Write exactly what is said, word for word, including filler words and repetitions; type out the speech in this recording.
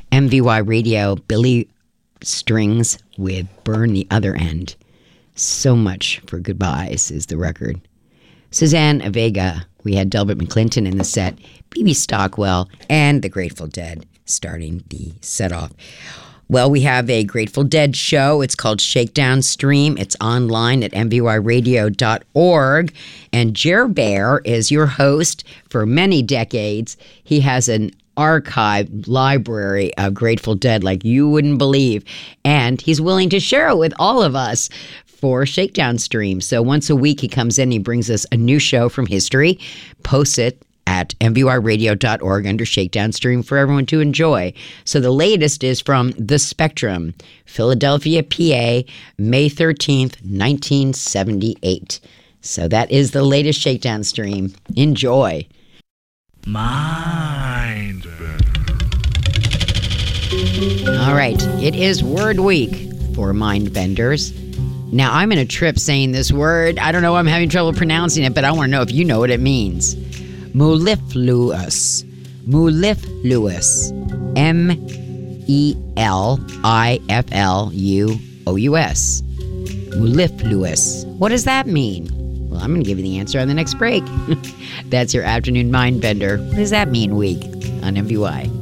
M V Y Radio, Billy Strings with Burn the Other End. So Much for Goodbyes is the record. Suzanne Vega, we had Delbert McClinton in the set, B B Stockwell, and the Grateful Dead starting the set off. Well, we have a Grateful Dead show. It's called Shakedown Stream. It's online at m v y radio dot org. And Jer Bear is your host for many decades. He has an archived library of Grateful Dead like you wouldn't believe. And he's willing to share it with all of us for Shakedown Stream. So once a week he comes in, he brings us a new show from history, posts it at m v y radio dot org under Shakedown Stream for everyone to enjoy. So the latest is from The Spectrum, Philadelphia, P A, May thirteenth, nineteen seventy-eight. So that is the latest Shakedown Stream. Enjoy. Mind. All right, it is Word Week for Mind Benders. Now, I'm in a trip saying this word. I don't know, I'm having trouble pronouncing it, but I want to know if you know what it means. Mellifluous. Mellifluous. M E L I F L U O U S. Mellifluous. What does that mean? Well, I'm going to give you the answer on the next break. That's your afternoon mind bender. What does that mean, week on M V Y?